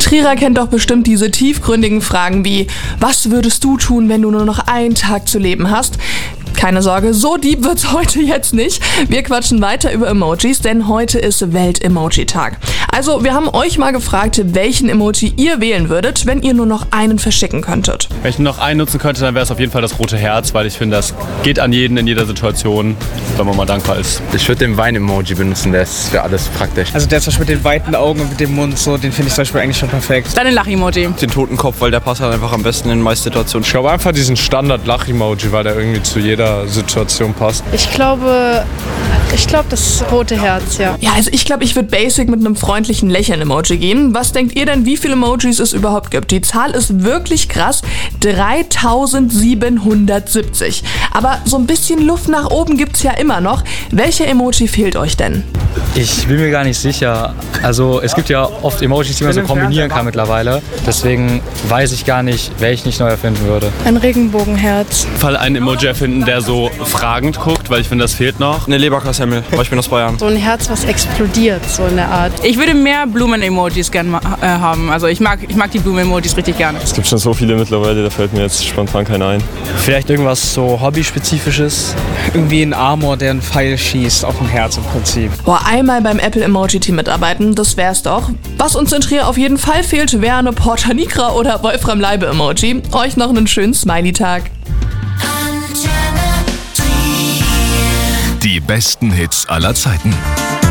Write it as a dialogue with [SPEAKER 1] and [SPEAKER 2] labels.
[SPEAKER 1] Trierer kennt doch bestimmt diese tiefgründigen Fragen wie: Was würdest du tun, wenn du nur noch einen Tag zu leben hast? Keine Sorge, so deep wird's heute jetzt nicht. Wir quatschen weiter über Emojis, denn heute ist Welt-Emoji-Tag. Also, wir haben euch mal gefragt, welchen Emoji ihr wählen würdet, wenn ihr nur noch einen verschicken könntet.
[SPEAKER 2] Wenn ich nur noch einen nutzen könnte, dann wäre es auf jeden Fall das rote Herz, weil ich finde, das geht an jeden in jeder Situation, wenn man mal dankbar ist.
[SPEAKER 3] Ich würde den Wein-Emoji benutzen, der ist für alles praktisch.
[SPEAKER 4] Also der zum Beispiel mit den weiten Augen und mit dem Mund, so, den finde ich zum Beispiel eigentlich schon perfekt.
[SPEAKER 5] Dann den Lach-Emoji.
[SPEAKER 6] Den Totenkopf, weil der passt halt einfach am besten in meisten Situationen.
[SPEAKER 7] Ich glaube einfach diesen Standard-Lach-Emoji, weil der irgendwie zu jeder Situation passt.
[SPEAKER 8] Ich glaube das rote Herz, ja.
[SPEAKER 1] Ja, also ich glaube, ich würde basic mit einem freundlichen Lächeln-Emoji gehen. Was denkt ihr denn, wie viele Emojis es überhaupt gibt? Die Zahl ist wirklich krass, 3770. Aber so ein bisschen Luft nach oben gibt's ja immer noch. Welcher Emoji fehlt euch denn?
[SPEAKER 9] Ich bin mir gar nicht sicher. Also es gibt ja oft Emojis, die man so kombinieren kann mittlerweile. Deswegen weiß ich gar nicht, welchen ich neu erfinden würde.
[SPEAKER 8] Ein Regenbogenherz.
[SPEAKER 2] Fall einen Emoji erfinden, der so fragend guckt, weil ich finde, das fehlt noch.
[SPEAKER 6] Eine Leberkassemmel, weil ich bin aus Bayern.
[SPEAKER 8] So ein Herz, was explodiert, so in der Art.
[SPEAKER 5] Ich würde mehr Blumen-Emojis gerne haben. Also ich mag die Blumen-Emojis richtig gerne.
[SPEAKER 7] Es gibt schon so viele mittlerweile, da fällt mir jetzt spontan keiner ein.
[SPEAKER 9] Vielleicht irgendwas so Hobby-spezifisches.
[SPEAKER 4] Irgendwie ein Armor, der einen Pfeil schießt auf ein Herz im Prinzip.
[SPEAKER 1] Boah, einmal beim Apple Emoji Team mitarbeiten, das wär's doch. Was uns in Trier auf jeden Fall fehlt, wäre eine Porta Nigra oder Wolfram Leibe Emoji. Euch noch einen schönen Smiley-Tag.
[SPEAKER 10] Die besten Hits aller Zeiten.